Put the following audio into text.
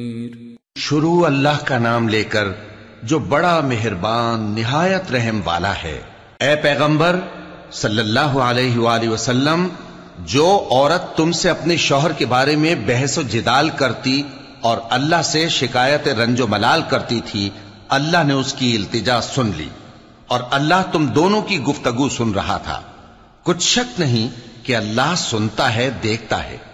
शुरू अल्लाह का नाम लेकर जो बड़ा मेहरबान निहायत रहम वाला है। ए पैगंबर सल्लल्लाहु अलैहि वसल्लम, जो औरत तुमसे अपने शौहर के बारे में बहस व जिदाल करती और अल्लाह से शिकायत रंजो मलाल करती थी, अल्लाह ने उसकी इल्तिजा सुन ली और अल्लाह तुम दोनों की गुफ्तगू सुन रहा था। कुछ शक नहीं कि अल्लाह सुनता है, देखता है।